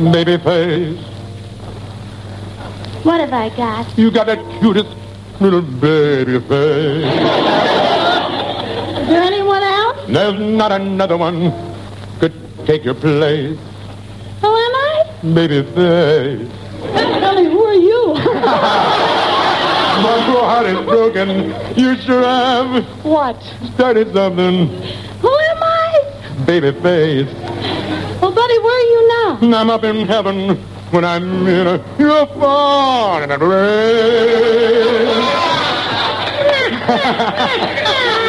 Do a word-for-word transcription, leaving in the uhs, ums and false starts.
baby face. What have I got? You got that cutest little baby face. Is there anyone else? There's not another one could take your place. Who am I? Baby face. Honey, who are you? My poor heart is broken. You sure have What? started something. Who am I? Baby face. Well, buddy, where are you now? I'm up in heaven when I'm in a, you're falling in a rain.